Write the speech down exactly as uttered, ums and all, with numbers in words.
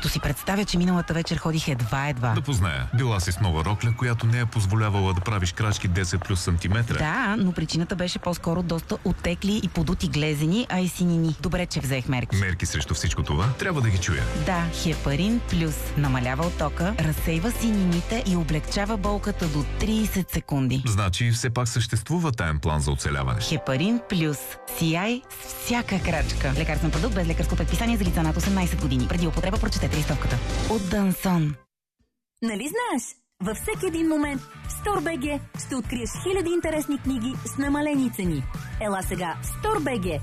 Като си представя, че миналата вечер ходих едва-едва. Да позная. Била си с нова рокля, която не е позволявала да правиш крачки десет плюс сантиметра. Да, но причината беше по-скоро доста отекли и подути глезени, а и синини. Добре, че взех мерки. Мерки срещу всичко това трябва да ги чуя. Да, Хепарин Плюс намалява оттока, разсейва синините и облегчава болката до трийсет секунди. Значи все пак съществува таен план за оцеляване. Хепарин Плюс. Сияй с всяка крачка. Лекарствен продукт без лекарско предписание за лица над осемнайсет години. Преди употреба прочетете листовката. От Дансон. Нали знаеш? Във всеки един момент в StoreBG ще откриеш хиляди интересни книги с намалени цени. Ела сега в StoreBG